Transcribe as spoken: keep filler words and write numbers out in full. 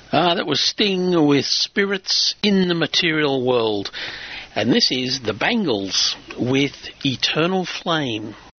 Ah, that was Sting with Spirits in the Material World. And this is the Bangles with Eternal Flame.